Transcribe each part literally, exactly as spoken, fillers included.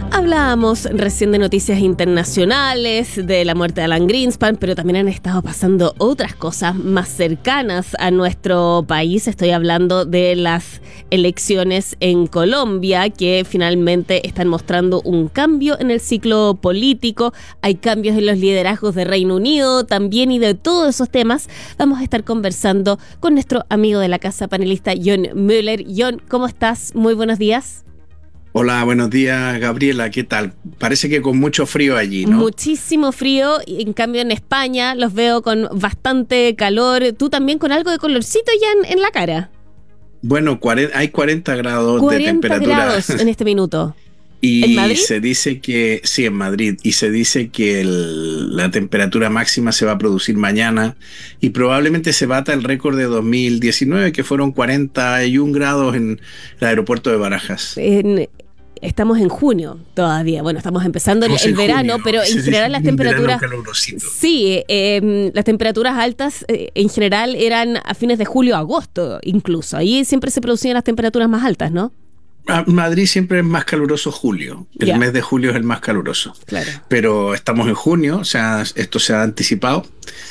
Hablábamos recién de noticias internacionales, de la muerte de Alan Greenspan, pero también han estado pasando otras cosas más cercanas a nuestro país. Estoy hablando de las elecciones en Colombia, que finalmente están mostrando un cambio en el ciclo político. Hay cambios en los liderazgos de Reino Unido también, y de todos esos temas vamos a estar conversando con nuestro amigo de la casa, panelista John Müller. John, ¿cómo estás? Muy buenos días. Hola, buenos días, Gabriela, ¿qué tal? Parece que con mucho frío allí, ¿no? Muchísimo frío, y en cambio en España los veo con bastante calor. Tú también con algo de colorcito ya en, en la cara. Bueno, cuarenta, hay cuarenta grados cuarenta de temperatura. Grados en este minuto. Y ¿En Madrid? Se dice que, sí, en Madrid, y se dice que el, la temperatura máxima se va a producir mañana y probablemente se bata el récord de dos mil diecinueve, que fueron cuarenta y un grados en el aeropuerto de Barajas. En, estamos en junio todavía. Bueno, estamos empezando el, el verano, junio, pero en sí, general sí, las temperaturas... Sí, eh, las temperaturas altas eh, en general eran a fines de julio, agosto incluso. Ahí siempre se producían las temperaturas más altas, ¿no? Madrid siempre es más caluroso julio. El yeah. mes de julio es el más caluroso. Claro. Pero estamos en junio, o sea, esto se ha anticipado.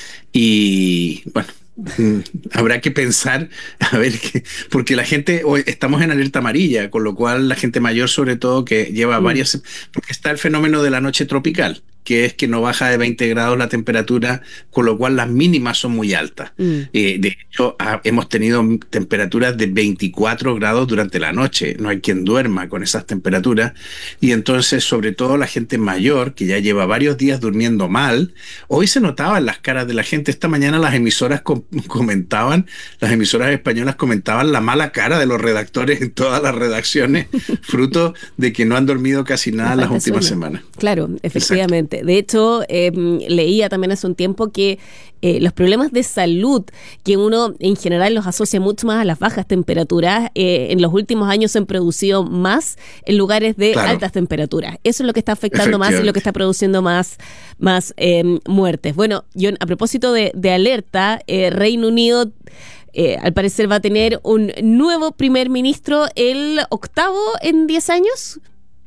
Y bueno, habrá que pensar, a ver, qué, porque la gente, hoy estamos en alerta amarilla, con lo cual la gente mayor sobre todo que lleva mm. varias, porque está el fenómeno de la noche tropical, que es que no baja de veinte grados la temperatura, con lo cual las mínimas son muy altas. Mm. Eh, de hecho, ha, hemos tenido temperaturas de veinticuatro grados durante la noche. No hay quien duerma con esas temperaturas. Y entonces, sobre todo la gente mayor, que ya lleva varios días durmiendo mal, hoy se notaba en las caras de la gente. Esta mañana las emisoras com- comentaban, las emisoras españolas comentaban la mala cara de los redactores en todas las redacciones, fruto de que no han dormido casi nada las últimas sueño. semanas. Claro, efectivamente. Exacto. De hecho, eh, leía también hace un tiempo que eh, los problemas de salud, que uno en general los asocia mucho más a las bajas temperaturas, eh, en los últimos años se han producido más en lugares de claro. altas temperaturas. Eso es lo que está afectando más y lo que está produciendo más, más eh, muertes. Bueno, John, a propósito de, de alerta, eh, Reino Unido... Eh, al parecer va a tener un nuevo primer ministro, el octavo en diez años.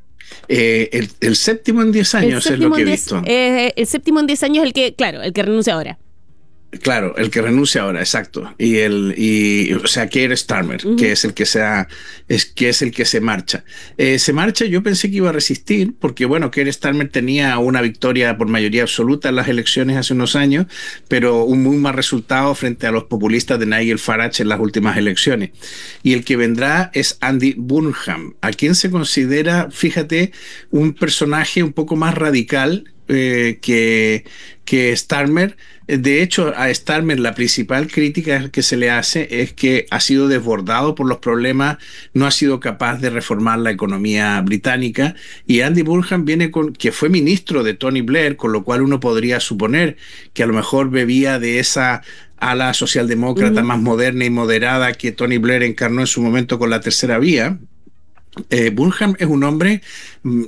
Eh, el, el séptimo en diez años es lo que he diez, visto. Eh, el séptimo en diez años, el que, claro, el que renuncia ahora. Claro, el que renuncia ahora, exacto. Y el, y, o sea, Keir Starmer, uh-huh. que es el que se ha, es que es el que se marcha. Eh, se marcha, yo pensé que iba a resistir, porque bueno, Keir Starmer tenía una victoria por mayoría absoluta en las elecciones hace unos años, pero un muy mal resultado frente a los populistas de Nigel Farage en las últimas elecciones. Y el que vendrá es Andy Burnham, a quien se considera, fíjate, un personaje un poco más radical eh, que, que Starmer. De hecho, a Starmer la principal crítica que se le hace es que ha sido desbordado por los problemas, no ha sido capaz de reformar la economía británica, y Andy Burnham viene con, que fue ministro de Tony Blair, con lo cual uno podría suponer que a lo mejor bebía de esa ala socialdemócrata uh-huh. más moderna y moderada que Tony Blair encarnó en su momento con la tercera vía. Eh, Burnham es un hombre mm,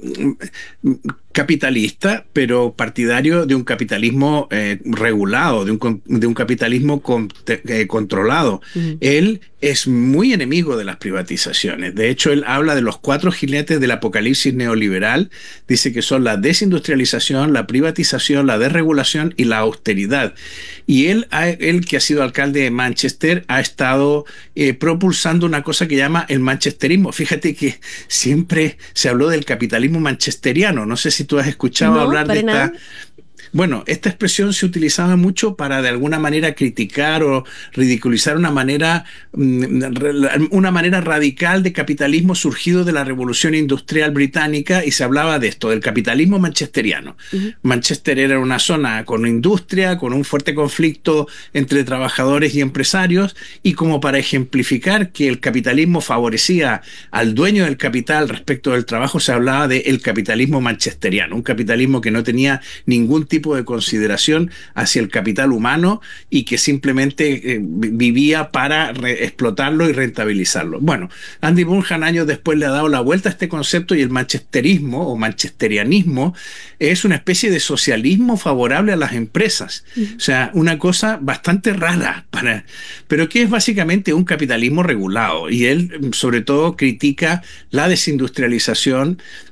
capitalista, pero partidario de un capitalismo eh, regulado, de un, de un capitalismo con, eh, controlado. Mm. Él es muy enemigo de las privatizaciones. De hecho, él habla de los cuatro jinetes del apocalipsis neoliberal. Dice que son la desindustrialización, la privatización, la desregulación y la austeridad. Y él, él que ha sido alcalde de Manchester, ha estado eh, propulsando una cosa que llama el manchesterismo. Fíjate que siempre se habló del capitalismo manchesteriano. No sé si tú has escuchado no, hablar de esta... Nada. Bueno, esta expresión se utilizaba mucho para de alguna manera criticar o ridiculizar una manera, una manera radical de capitalismo surgido de la Revolución Industrial Británica, y se hablaba de esto, del capitalismo manchesteriano. Uh-huh. Manchester era una zona con industria, con un fuerte conflicto entre trabajadores y empresarios, y como para ejemplificar que el capitalismo favorecía al dueño del capital respecto del trabajo, se hablaba del capitalismo manchesteriano, un capitalismo que no tenía ningún tipo de consideración hacia el capital humano y que simplemente eh, vivía para re- explotarlo y rentabilizarlo. Bueno, Andy Burnham años después le ha dado la vuelta a este concepto, y el manchesterismo o manchesterianismo es una especie de socialismo favorable a las empresas. Uh-huh. O sea, una cosa bastante rara, para, pero que es básicamente un capitalismo regulado, y él sobre todo critica la desindustrialización,